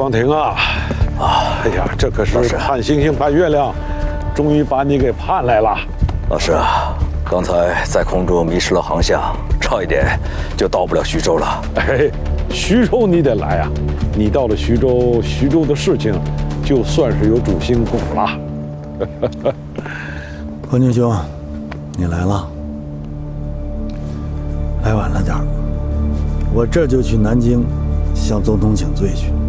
光庭啊，哎呀，这可是盼星星盼月亮，终于把你给盼来了。 老师啊，刚才在空中迷失了航向，差一点就到不了徐州了。 哎，徐州你得来啊！你到了徐州，徐州的事情就算是有主心骨了。 光庭兄，你来了，来晚了点儿，我这就去南京向总统请罪去。